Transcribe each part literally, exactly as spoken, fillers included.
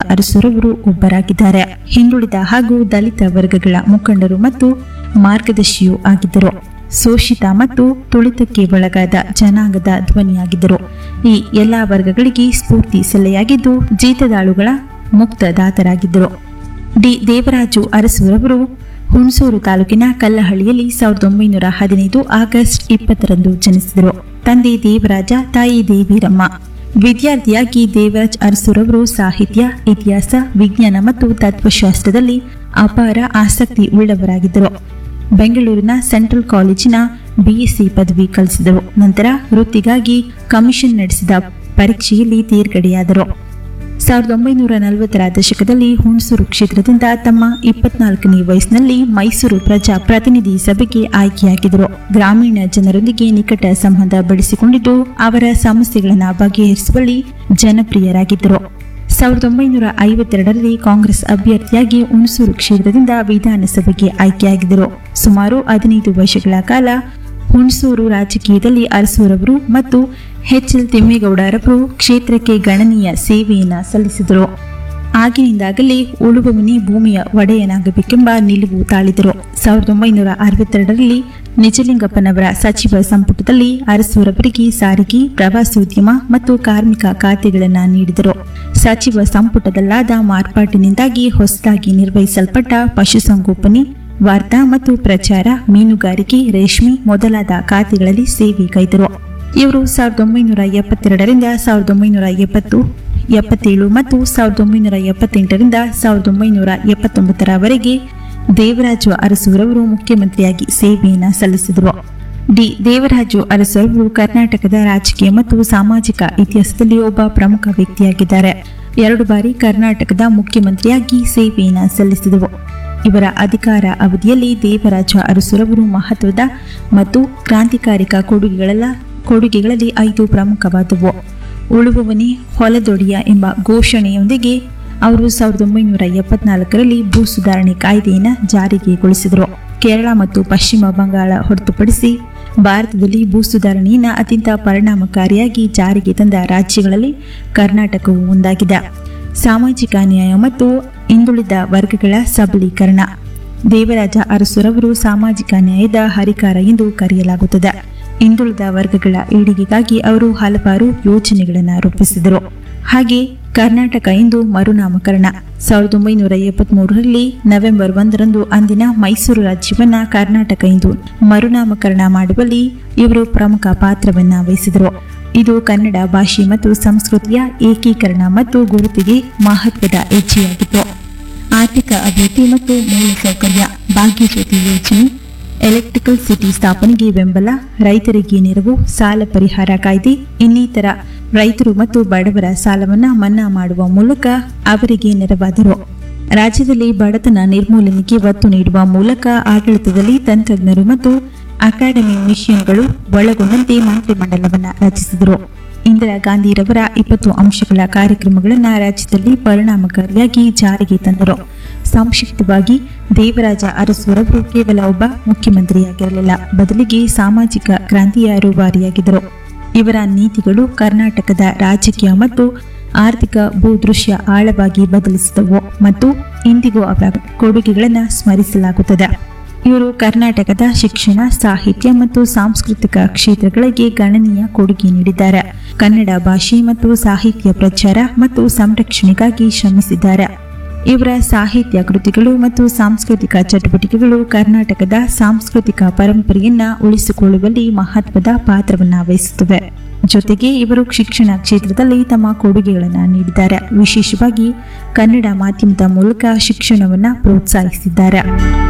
ಅರಸುರವರು ಒಬ್ಬರಾಗಿದ್ದಾರೆ. ಹಿಂದುಳಿದ ಹಾಗೂ ದಲಿತ ವರ್ಗಗಳ ಮುಖಂಡರು ಮತ್ತು ಮಾರ್ಗದರ್ಶಿಯೂ ಆಗಿದ್ದರು. ಶೋಷಿತ ಮತ್ತು ತುಳಿತಕ್ಕೆ ಒಳಗಾದ ಜನಾಂಗದ ಧ್ವನಿಯಾಗಿದ್ದರು. ಈ ಎಲ್ಲಾ ವರ್ಗಗಳಿಗೆ ಸ್ಫೂರ್ತಿ ಸೆಲೆಯಾಗಿದ್ದು ಜೀತದಾಳುಗಳ ಮುಕ್ತದಾತರಾಗಿದ್ದರು. ಡಿ ದೇವರಾಜು ಅರಸುರವರು ಹುಣಸೂರು ತಾಲೂಕಿನ ಕಲ್ಲಹಳ್ಳಿಯಲ್ಲಿ ಸಾವಿರದ ಒಂಬೈನೂರ ಹದಿನೈದು ಆಗಸ್ಟ್ ಇಪ್ಪತ್ತರಂದು ಜನಿಸಿದರು. ತಂದೆ ದೇವರಾಜ, ತಾಯಿ ದೇವಿರಮ್ಮ. ವಿದ್ಯಾರ್ಥಿಯಾಗಿ ದೇವರಾಜ್ ಅರಸುರವರು ಸಾಹಿತ್ಯ, ಇತಿಹಾಸ, ವಿಜ್ಞಾನ ಮತ್ತು ತತ್ವಶಾಸ್ತ್ರದಲ್ಲಿ ಅಪಾರ ಆಸಕ್ತಿ ಉಳ್ಳವರಾಗಿದ್ದರು. ಬೆಂಗಳೂರಿನ ಸೆಂಟ್ರಲ್ ಕಾಲೇಜಿನ ಬಿಎಸ್ಸಿ ಪದವಿ ಕಲಿಸಿದರು. ನಂತರ ವೃತ್ತಿಗಾಗಿ ಕಮಿಷನ್ ನಡೆಸಿದ ಪರೀಕ್ಷೆಯಲ್ಲಿ ತೇರ್ಗಡೆಯಾದರು. ಸಾವಿರದ ಒಂಬೈನೂರ ನಲವತ್ತರ ದಶಕದಲ್ಲಿ ಹುಣಸೂರು ಕ್ಷೇತ್ರದಿಂದ ತಮ್ಮ ಇಪ್ಪತ್ನಾಲ್ಕನೇ ವಯಸ್ಸಿನಲ್ಲಿ ಮೈಸೂರು ಪ್ರಜಾ ಪ್ರತಿನಿಧಿ ಸಭೆಗೆ ಆಯ್ಕೆಯಾಗಿದ್ದರು. ಗ್ರಾಮೀಣ ಜನರೊಂದಿಗೆ ನಿಕಟ ಸಂಬಂಧ ಬೆಳೆಸಿಕೊಂಡಿದ್ದು ಅವರ ಸಮಸ್ಯೆಗಳನ್ನು ಬಗೆಹರಿಸುವಲ್ಲಿ ಜನಪ್ರಿಯರಾಗಿದ್ದರು. ಸಾವಿರದ ಒಂಬೈನೂರ ಐವತ್ತೆರಡರಲ್ಲಿ ಕಾಂಗ್ರೆಸ್ ಅಭ್ಯರ್ಥಿಯಾಗಿ ಹುಣಸೂರು ಕ್ಷೇತ್ರದಿಂದ ವಿಧಾನಸಭೆಗೆ ಆಯ್ಕೆಯಾಗಿದ್ದರು. ಸುಮಾರು ಹದಿನೈದು ವರ್ಷಗಳ ಕಾಲ ಹುಣಸೂರು ರಾಜಕೀಯದಲ್ಲಿ ಅರಸುರವರು ಮತ್ತು ಎಚ್ ಎಲ್ ತಿಮ್ಮೇಗೌಡರವರು ಕ್ಷೇತ್ರಕ್ಕೆ ಗಣನೀಯ ಸೇವೆಯನ್ನು ಸಲ್ಲಿಸಿದರು. ಆಗಿನಿಂದಾಗಲೇ ಉಳುವವನೇ ಭೂಮಿಯ ಒಡೆಯನಾಗಬೇಕೆಂಬ ನಿಲುವು ತಾಳಿದರು. ಸಾವಿರದ ಒಂಬೈನೂರ ಅರವತ್ತೆರಡರಲ್ಲಿ ನಿಜಲಿಂಗಪ್ಪನವರ ಸಚಿವ ಸಂಪುಟದಲ್ಲಿ ಅರಸುರವರಿಗೆ ಸಾರಿಗೆ, ಪ್ರವಾಸೋದ್ಯಮ ಮತ್ತು ಕಾರ್ಮಿಕ ಖಾತೆಗಳನ್ನು ನೀಡಿದರು. ಸಚಿವ ಸಂಪುಟದಲ್ಲಾದ ಮಾರ್ಪಾಟಿನಿಂದಾಗಿ ಹೊಸದಾಗಿ ನಿರ್ವಹಿಸಲ್ಪಟ್ಟ ಪಶುಸಂಗೋಪನೆ, ವಾರ್ತಾ ಮತ್ತು ಪ್ರಚಾರ, ಮೀನುಗಾರಿಕೆ, ರೇಷ್ಮೆ ಮೊದಲಾದ ಖಾತೆಗಳಲ್ಲಿ ಸೇವೆ ಕೈದರು. ಇವರು ಸಾವಿರದ ಒಂಬೈನೂರ ಎಪ್ಪತ್ತೆರಡರಿಂದ ಸಾವಿರದ ಒಂಬೈನೂರ ಎಪ್ಪತ್ತು ಎಪ್ಪತ್ತೇಳು ಮತ್ತು ಸಾವಿರದ ಒಂಬೈನೂರ ಎಪ್ಪತ್ತೆಂಟರಿಂದ ಸಾವಿರದ ಒಂಬೈನೂರ ಎಪ್ಪತ್ತೊಂಬತ್ತರವರೆಗೆ ದೇವರಾಜು ಅರಸುರವರು ಮುಖ್ಯಮಂತ್ರಿಯಾಗಿ ಸೇವೆಯನ್ನು ಸಲ್ಲಿಸಿದರು. ಡಿ ದೇವರಾಜು ಅರಸುರವರು ಕರ್ನಾಟಕದ ರಾಜಕೀಯ ಮತ್ತು ಸಾಮಾಜಿಕ ಇತಿಹಾಸದಲ್ಲಿ ಒಬ್ಬ ಪ್ರಮುಖ ವ್ಯಕ್ತಿಯಾಗಿದ್ದಾರೆ. ಎರಡು ಬಾರಿ ಕರ್ನಾಟಕದ ಮುಖ್ಯಮಂತ್ರಿಯಾಗಿ ಸೇವೆಯನ್ನು ಸಲ್ಲಿಸಿದರು. ಇವರ ಅಧಿಕಾರ ಅವಧಿಯಲ್ಲಿ ದೇವರಾಜ ಅರಸುರವರು ಮಹತ್ವದ ಮತ್ತು ಕ್ರಾಂತಿಕಾರಿಕ ಕೊಡುಗೆಗಳೆಲ್ಲ ಕೊಡುಗೆಗಳಲ್ಲಿ ಐದು ಪ್ರಮುಖವಾದವು. ಉಳುವವನೇ ಹೊಲದೊಡೆಯ ಎಂಬ ಘೋಷಣೆಯೊಂದಿಗೆ ಅವರು ಸಾವಿರದ ಒಂಬೈನೂರ ಎಪ್ಪತ್ನಾಲ್ಕರಲ್ಲಿ ಭೂ ಸುಧಾರಣೆ ಕಾಯ್ದೆಯನ್ನು ಜಾರಿಗೆಗೊಳಿಸಿದರು. ಕೇರಳ ಮತ್ತು ಪಶ್ಚಿಮ ಬಂಗಾಳ ಹೊರತುಪಡಿಸಿ ಭಾರತದಲ್ಲಿ ಭೂ ಸುಧಾರಣೆಯನ್ನು ಅತ್ಯಂತ ಪರಿಣಾಮಕಾರಿಯಾಗಿ ಜಾರಿಗೆ ತಂದ ರಾಜ್ಯಗಳಲ್ಲಿ ಕರ್ನಾಟಕವು ಒಂದಾಗಿದೆ. ಸಾಮಾಜಿಕ ನ್ಯಾಯ ಮತ್ತು ಹಿಂದುಳಿದ ವರ್ಗಗಳ ಸಬಲೀಕರಣ. ದೇವರಾಜ ಅರಸುರವರು ಸಾಮಾಜಿಕ ನ್ಯಾಯದ ಹರಿಕಾರ ಎಂದು ಕರೆಯಲಾಗುತ್ತದೆ. ಹಿಂದುಳಿದ ವರ್ಗಗಳ ಏಳಿಗೆಗಾಗಿ ಅವರು ಹಲವಾರು ಯೋಜನೆಗಳನ್ನು ರೂಪಿಸಿದರು. ಹಾಗೆ ಕರ್ನಾಟಕ ಎಂದು ಮರುನಾಮಕರಣ. ಸಾವಿರದ ಒಂಬೈನೂರ ಎಪ್ಪತ್ಮೂರರಲ್ಲಿ ನವೆಂಬರ್ ಒಂದರಂದು ಅಂದಿನ ಮೈಸೂರು ರಾಜ್ಯವನ್ನ ಕರ್ನಾಟಕ ಎಂದು ಮರುನಾಮಕರಣ ಮಾಡುವಲ್ಲಿ ಇವರು ಪ್ರಮುಖ ಪಾತ್ರವನ್ನು ವಹಿಸಿದರು. ಇದು ಕನ್ನಡ ಭಾಷೆ ಮತ್ತು ಸಂಸ್ಕೃತಿಯ ಏಕೀಕರಣ ಮತ್ತು ಗುರುತಿಗೆ ಮಹತ್ವದ ಹೆಜ್ಜೆಯಾಗಿತ್ತು. ಆರ್ಥಿಕ ಅಭಿವೃದ್ಧಿ ಮತ್ತು ಮೂಲಸೌಕರ್ಯ. ಭಾಗ್ಯಜ್ಯೋತಿ ಯೋಜನೆ, ಎಲೆಕ್ಟ್ರಿಕಲ್ ಸಿಟಿ ಸ್ಥಾಪನೆಗೆ ಬೆಂಬಲ, ರೈತರಿಗೆ ನೆರವು, ಸಾಲ ಪರಿಹಾರ ಕಾಯ್ದೆ, ಇನ್ನಿತರ ರೈತರು ಮತ್ತು ಬಡವರ ಸಾಲವನ್ನು ಮನ್ನಾ ಮಾಡುವ ಮೂಲಕ ಅವರಿಗೆ ನೆರವಾದರು. ರಾಜ್ಯದಲ್ಲಿ ಬಡತನ ನಿರ್ಮೂಲನೆಗೆ ಒತ್ತು ನೀಡುವ ಮೂಲಕ ಆಡಳಿತದಲ್ಲಿ ತಂತ್ರಜ್ಞರು ಮತ್ತು ಅಕಾಡೆಮಿ ಮಿಷನ್ಗಳು ಒಳಗೊಂಡಂತೆ ಮಂತ್ರಿಮಂಡಲವನ್ನು ರಚಿಸಿದರು. ಇಂದಿರಾ ಗಾಂಧಿರವರ ಇಪ್ಪತ್ತು ಅಂಶಗಳ ಕಾರ್ಯಕ್ರಮಗಳನ್ನು ರಾಜ್ಯದಲ್ಲಿ ಪರಿಣಾಮಕಾರಿಯಾಗಿ ಜಾರಿಗೆ ತಂದರು. ಸಂಕ್ಷಿಪ್ತವಾಗಿ, ದೇವರಾಜ ಅರಸುರವರು ಕೇವಲ ಒಬ್ಬ ಮುಖ್ಯಮಂತ್ರಿಯಾಗಿರಲಿಲ್ಲ, ಬದಲಿಗೆ ಸಾಮಾಜಿಕ ಕ್ರಾಂತಿಯ ರೂವಾರಿಯಾಗಿದ್ದರು. ಇವರ ನೀತಿಗಳು ಕರ್ನಾಟಕದ ರಾಜಕೀಯ ಮತ್ತು ಆರ್ಥಿಕ ಭೂದೃಶ್ಯ ಆಳವಾಗಿ ಬದಲಿಸಿದವು ಮತ್ತು ಇಂದಿಗೂ ಅವರ ಕೊಡುಗೆಗಳನ್ನು ಸ್ಮರಿಸಲಾಗುತ್ತದೆ. ಇವರು ಕರ್ನಾಟಕದ ಶಿಕ್ಷಣ, ಸಾಹಿತ್ಯ ಮತ್ತು ಸಾಂಸ್ಕೃತಿಕ ಕ್ಷೇತ್ರಗಳಿಗೆ ಗಣನೀಯ ಕೊಡುಗೆ ನೀಡಿದ್ದಾರೆ. ಕನ್ನಡ ಭಾಷೆ ಮತ್ತು ಸಾಹಿತ್ಯ ಪ್ರಚಾರ ಮತ್ತು ಸಂರಕ್ಷಣೆಗಾಗಿ ಶ್ರಮಿಸಿದ್ದಾರೆ. ಇವರ ಸಾಹಿತ್ಯ ಕೃತಿಗಳು ಮತ್ತು ಸಾಂಸ್ಕೃತಿಕ ಚಟುವಟಿಕೆಗಳು ಕರ್ನಾಟಕದ ಸಾಂಸ್ಕೃತಿಕ ಪರಂಪರೆಯನ್ನ ಉಳಿಸಿಕೊಳ್ಳುವಲ್ಲಿ ಮಹತ್ವದ ಪಾತ್ರವನ್ನು ವಹಿಸುತ್ತವೆ. ಜೊತೆಗೆ ಇವರು ಶಿಕ್ಷಣ ಕ್ಷೇತ್ರದಲ್ಲಿ ತಮ್ಮ ಕೊಡುಗೆಗಳನ್ನು ನೀಡಿದ್ದಾರೆ. ವಿಶೇಷವಾಗಿ ಕನ್ನಡ ಮಾಧ್ಯಮದ ಮೂಲಕ ಶಿಕ್ಷಣವನ್ನು ಪ್ರೋತ್ಸಾಹಿಸಿದ್ದಾರೆ.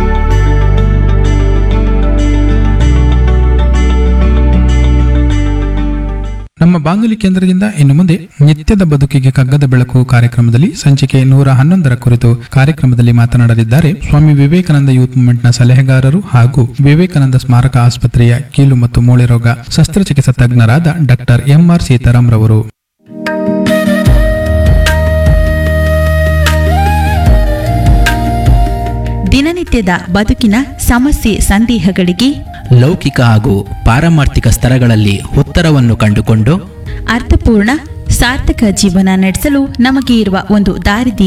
ನಮ್ಮ ಬಾಂಗಲಿ ಕೇಂದ್ರದಿಂದ ಇನ್ನು ಮುಂದೆ ನಿತ್ಯದ ಬದುಕಿಗೆ ಕಗ್ಗದ ಬೆಳಕು ಕಾರ್ಯಕ್ರಮದಲ್ಲಿ ಸಂಚಿಕೆ ನೂರ ಹನ್ನೊಂದರ ಕುರಿತು ಕಾರ್ಯಕ್ರಮದಲ್ಲಿ ಮಾತನಾಡಲಿದ್ದಾರೆ ಸ್ವಾಮಿ ವಿವೇಕಾನಂದ ಯೂತ್ ಮೂವ್ಮೆಂಟ್ನ ಸಲಹೆಗಾರರು ಹಾಗೂ ವಿವೇಕಾನಂದ ಸ್ಮಾರಕ ಆಸ್ಪತ್ರೆಯ ಕೀಲು ಮತ್ತು ಮೂಳೆ ರೋಗ ಶಸ್ತ್ರಚಿಕಿತ್ಸಾ ತಜ್ಞರಾದ ಡಾಕ್ಟರ್ ಎಂ ಆರ್ ಸೀತಾರಾಮ್ ರವರು. ದಿನನಿತ್ಯದ ಬದುಕಿನ ಸಮಸ್ಯೆ ಸಂದೇಹಗಳಿಗೆ ಲೌಕಿಕ ಹಾಗೂ ಪಾರಮಾರ್ಥಿಕ ಸ್ತರಗಳಲ್ಲಿ ಉತ್ತರವನ್ನು ಕಂಡುಕೊಂಡು ಅರ್ಥಪೂರ್ಣ ಸಾರ್ಥಕ ಜೀವನ ನಡೆಸಲು ನಮಗೆ ಇರುವ ಒಂದು ದಾರಿದೀಪ